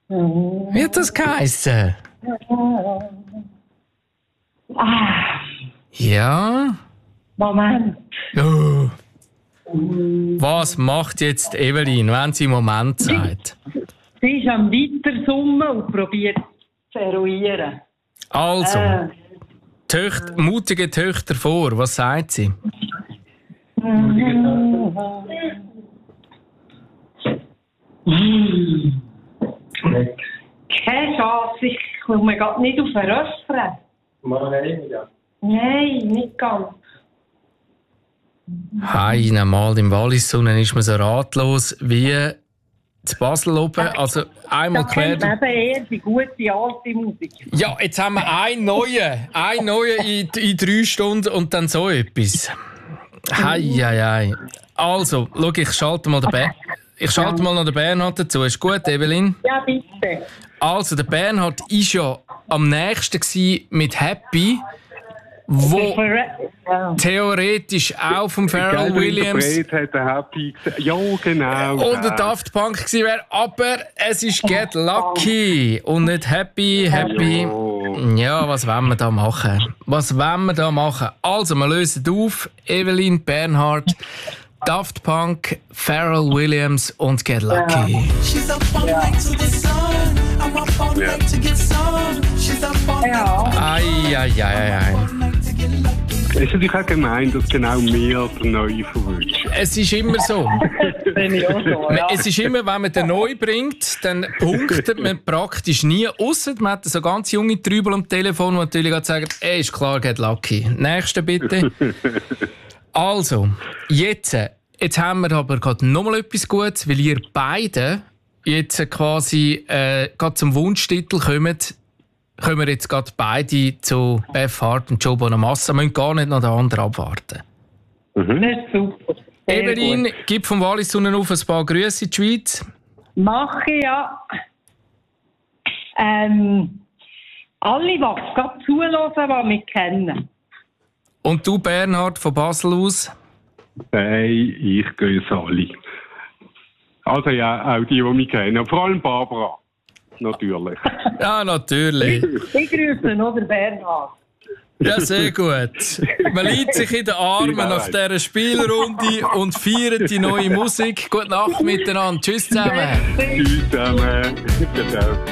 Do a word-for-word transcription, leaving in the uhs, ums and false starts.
Wie hat das geheissen? Ah, Ja? Moment. Oh. Was macht jetzt Evelyn, wenn sie Moment sagt? Sie ist am Weitersummen und probiert zu eruieren. Also, Äh, Töcht, mutige Töchter vor, was sagt sie? Keine Chance, ich komme gerade nicht auf den Refrain. Nein, nicht ganz. Heine mal, im Wallis-Sonnen ist man so ratlos wie zu Basel oben. Also einmal Da quer. kennt man eben eher die gute alte Musik. Ja, jetzt haben wir einen neuen. Einen neuen in, in drei Stunden und dann so etwas. Hei, hei, hei. Also, schau, ich schalte mal den, Ber- ich schalte mal noch den Bernhard dazu. Ist gut, Evelyn? Ja, bitte. Also, der Bernhard war ja am nächsten gsi mit Happy, wo Ja. theoretisch auch vom Pharrell Williams Interpret hat er Happy gesagt. Ja, genau. oder Daft Punk gewesen wäre, aber es ist Get Lucky und nicht Happy, Happy. Ja. Ja, was wollen wir da machen? Was wollen wir da machen? Also, wir lösen auf. Evelyn, Bernhard, Daft Punk, Pharrell Williams und Get Lucky. She's up all night to the sun. I'm up all Ja. night to get some. She's up all Ja. Ei, ei, ei, ei, ei. night to get lucky. Es ist natürlich auch gemein, dass genau mir der Neue verwünscht. Es ist immer so. Bin ich auch so, ja. Es ist immer, wenn man den neu bringt, dann punktet man praktisch nie. Ausser man hat so ganz junge Trübel am Telefon, die natürlich gerade sagen, ey, ist klar, Get Lucky. Nächste bitte. Also, jetzt, jetzt haben wir aber gerade noch mal etwas Gutes, weil ihr beide jetzt quasi äh, gerade zum Wunschtitel kommt, kommen wir jetzt gerade beide zu Beth Hart und Joe Bonamassa. Wir müssen gar nicht noch den anderen abwarten. Das ist super. Sehr Evelyn, gut. gib vom Wallis-Sonnen auf ein paar Grüße in die Schweiz. Mache ich, ja. Ähm, alle, die gerade zuhören, die mich kennen. Und du, Bernhard, von Basel aus? Hey, ich grüße alle. Also ja, auch die, die mich kennen. Vor allem Barbara. Natürlich. Ja, natürlich. Ich grüße noch den Bernhard. Ja, sehr gut. Man liegt sich in den Armen nach dieser Spielrunde und feiert die neue Musik. Gute Nacht miteinander. Tschüss zusammen. Tschüss zusammen. Ciao.